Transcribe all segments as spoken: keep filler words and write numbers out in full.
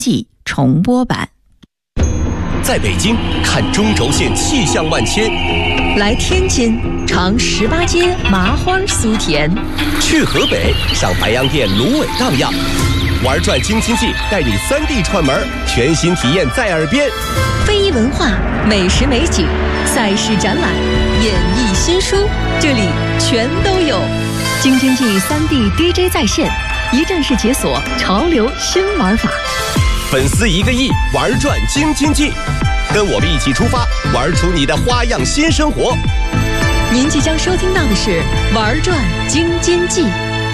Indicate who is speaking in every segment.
Speaker 1: 季重播版。
Speaker 2: 在北京看中轴线气象万千，
Speaker 1: 来天津尝十八街麻花酥甜，
Speaker 2: 去河北上白洋淀芦苇荡漾，玩转京津冀带你三 D 串门，全新体验在耳边。
Speaker 1: 非遗文化、美食美景、赛事展览、演艺新书，这里全都有。京津冀三 D D J 在线，一站式解锁潮流新玩法。
Speaker 2: 粉丝一个亿，玩转京津冀，跟我们一起出发，玩出你的花样新生活。
Speaker 1: 您即将收听到的是《玩转京津冀》。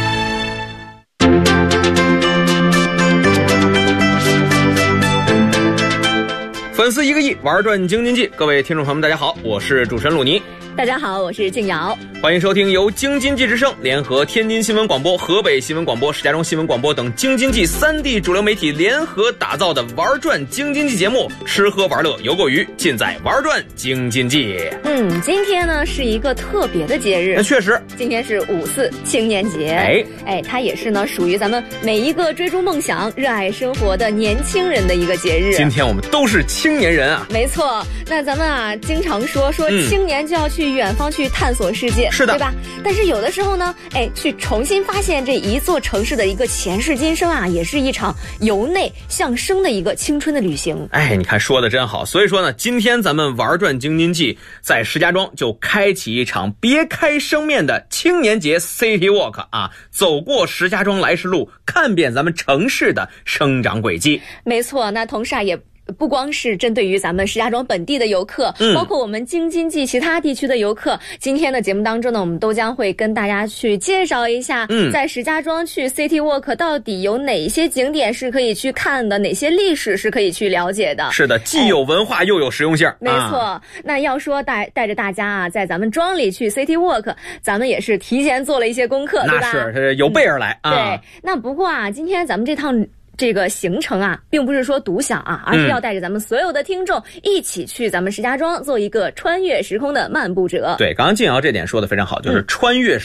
Speaker 3: 粉丝一个亿，玩转京津冀。各位听众朋友们，大家好，我是主持人鲁尼。
Speaker 4: 大家好，我是静瑶，
Speaker 3: 欢迎收听由京津冀之声联合天津新闻广播、河北新闻广播、石家庄新闻广播等京津冀三地主流媒体联合打造的玩转京津冀节目，吃喝玩乐游过鱼，尽在玩转京津冀。
Speaker 4: 嗯，今天呢是一个特别的节日，
Speaker 3: 那确实，
Speaker 4: 今天是五四青年节。
Speaker 3: 哎
Speaker 4: 哎，它也是呢属于咱们每一个追逐梦想、热爱生活的年轻人的一个节日。
Speaker 3: 今天我们都是青年人啊，
Speaker 4: 没错。那咱们啊经常说说青年就要去远方去探索世界，
Speaker 3: 是的，
Speaker 4: 对吧？但是有的时候呢，哎，去重新发现这一座城市的一个前世今生啊，也是一场由内向生的一个青春的旅行。
Speaker 3: 哎，你看说的真好。所以说呢，今天咱们玩转京津冀，在石家庄就开启一场别开生面的青年节 City Walk 啊，走过石家庄来时路，看遍咱们城市的生长轨迹。
Speaker 4: 没错，那同时啊也不光是针对于咱们石家庄本地的游客，嗯，包括我们京津冀其他地区的游客，今天的节目当中呢，我们都将会跟大家去介绍一下，嗯，在石家庄去 City Walk 到底有哪些景点是可以去看的，哪些历史是可以去了解的。
Speaker 3: 是的，既有文化又有实用性。
Speaker 4: 没错，啊，那要说带带着大家啊，在咱们庄里去 City Walk， 咱们也是提前做了一些功课，对吧？
Speaker 3: 那是有备而来，嗯，
Speaker 4: 啊。对，那不过啊，今天咱们这趟这个行程啊，并不是说独享啊，而是要带着咱们所有的听众一起去咱们石家庄做一个穿越时空的漫步者。
Speaker 3: 对，刚刚静瑶这点说的非常好，就是穿越